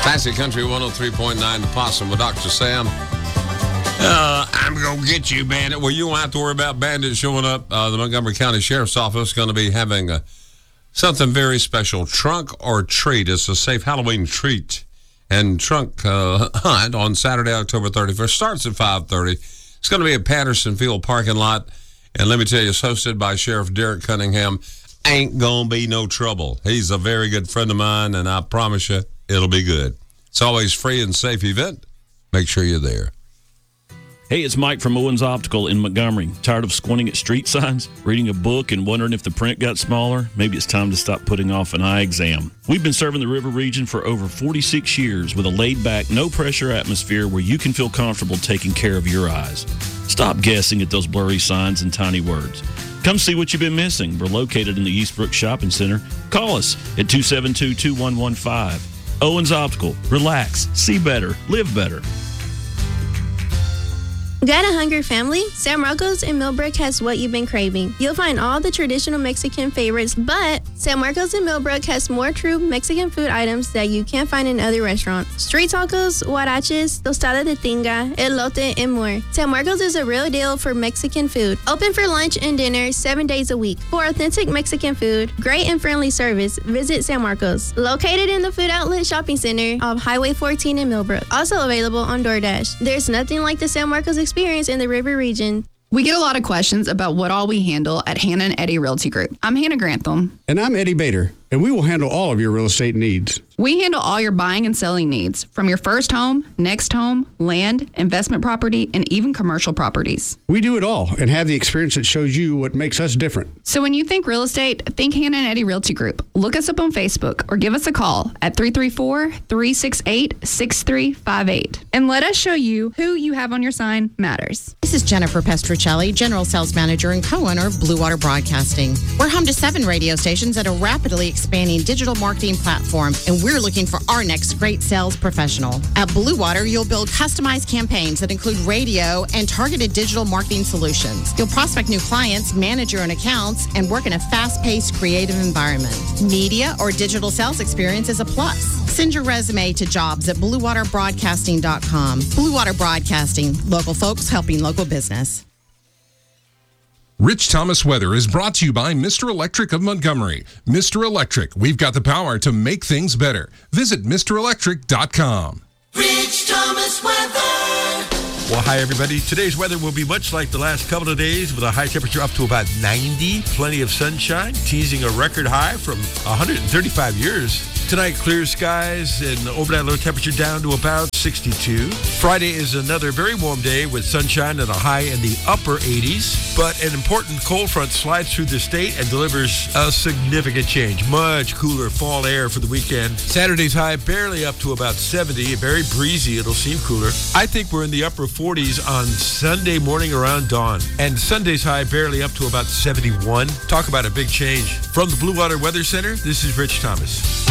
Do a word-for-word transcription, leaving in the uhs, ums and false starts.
Classic Country one oh three point nine, The Possum with Doctor Sam. Uh, I'm going to get you, Bandit. Well, you won't have to worry about Bandit showing up. Uh, the Montgomery County Sheriff's Office is going to be having a, something very special. Trunk or Treat. It's a safe Halloween treat and trunk uh, hunt on Saturday, October thirty-first. Starts at five thirty. It's going to be at Patterson Field parking lot. And let me tell you, it's hosted by Sheriff Derek Cunningham. Ain't going to be no trouble. He's a very good friend of mine, and I promise you, it'll be good. It's always free and safe event. Make sure you're there. Hey, it's Mike from Owens Optical in Montgomery. Tired of squinting at street signs, reading a book, and wondering if the print got smaller? Maybe it's time to stop putting off an eye exam. We've been serving the River region for over forty-six years with a laid-back, no-pressure atmosphere where you can feel comfortable taking care of your eyes. Stop guessing at those blurry signs and tiny words. Come see what you've been missing. We're located in the Eastbrook Shopping Center. Call us at two seven two, two one one five. Owens Optical. Relax, see better, live better. Got a hungry family? San Marcos in Millbrook has what you've been craving. You'll find all the traditional Mexican favorites, but San Marcos in Millbrook has more true Mexican food items that you can't find in other restaurants. Street tacos, huaraches, tostada de tinga, elote, and more. San Marcos is a real deal for Mexican food. Open for lunch and dinner seven days a week. For authentic Mexican food, great and friendly service, visit San Marcos. Located in the Food Outlet Shopping Center of Highway fourteen in Millbrook. Also available on DoorDash. There's nothing like the San Marcos experience experience in the River region. We get a lot of questions about what all we handle at Hannah and Eddie Realty Group. I'm Hannah Grantham. And I'm Eddie Bader, and we will handle all of your real estate needs. We handle all your buying and selling needs, from your first home, next home, land, investment property, and even commercial properties. We do it all and have the experience that shows you what makes us different. So when you think real estate, think Hannah and Eddie Realty Group. Look us up on Facebook or give us a call at three three four, three six eight, six three five eight. And let us show you who you have on your sign matters. This is Jennifer Pestruccelli, General Sales Manager and co-owner of Blue Water Broadcasting. We're home to seven radio stations and a rapidly expanding digital marketing platform, and we're looking for our next great sales professional. At Blue Water, you'll build customized campaigns that include radio and targeted digital marketing solutions. You'll prospect new clients, manage your own accounts, and work in a fast-paced, creative environment. Media or digital sales experience is a plus. Send your resume to jobs at blue water broadcasting dot com. Blue Water Broadcasting, local folks helping local business. Rich Thomas Weather is brought to you by Mister Electric of Montgomery. Mister Electric, we've got the power to make things better. Visit Mister Electric dot com. Rich Thomas Weather. Well, hi, everybody. Today's weather will be much like the last couple of days with a high temperature up to about ninety. Plenty of sunshine, teasing a record high from one hundred thirty-five years. Tonight, clear skies and overnight low temperature down to about sixty-two. Friday is another very warm day with sunshine and a high in the upper eighties. But an important cold front slides through the state and delivers a significant change. Much cooler fall air for the weekend. Saturday's high barely up to about seventy. Very breezy. It'll seem cooler. I think we're in the upper forties on Sunday morning around dawn. And Sunday's high barely up to about seventy-one. Talk about a big change. From the Blue Water Weather Center, this is Rich Thomas.